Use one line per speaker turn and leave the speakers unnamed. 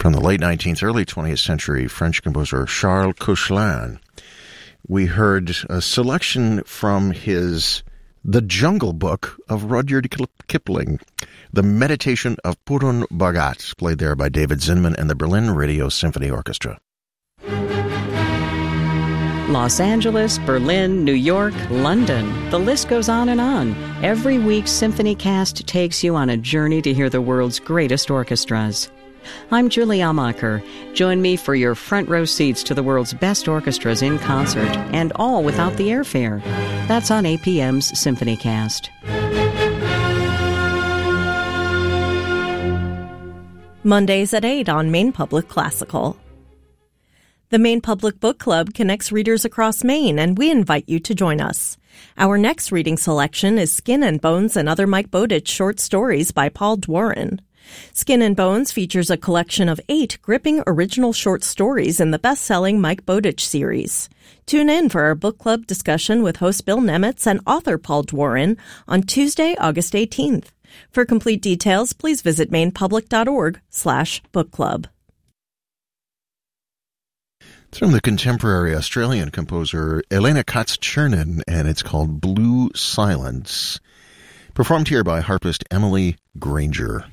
From the late 19th, early 20th century French composer Charles Koechlin, we heard a selection from his The Jungle Book of Rudyard Kipling, The Meditation of Purun Bhagat, played there by David Zinman and the Berlin Radio Symphony Orchestra.
Los Angeles, Berlin, New York, London. The list goes on and on. Every week, SymphonyCast takes you on a journey to hear the world's greatest orchestras. I'm Julie Almacher. Join me for your front row seats to the world's best orchestras in concert, and all without the airfare. That's on APM's SymphonyCast.
Mondays at 8 on Maine Public Classical. The Maine Public Book Club connects readers across Maine, and we invite you to join us. Our next reading selection is Skin and Bones and Other Mike Bowditch Short Stories by Paul Dworin. Skin and Bones features a collection of 8 gripping original short stories in the best-selling Mike Bowditch series. Tune in for our book club discussion with host Bill Nemitz and author Paul Dworin on Tuesday, August 18th. For complete details, please visit mainepublic.org/book club.
It's from the contemporary Australian composer Elena Katz-Chernin, and it's called Blue Silence, performed here by harpist Emily Granger.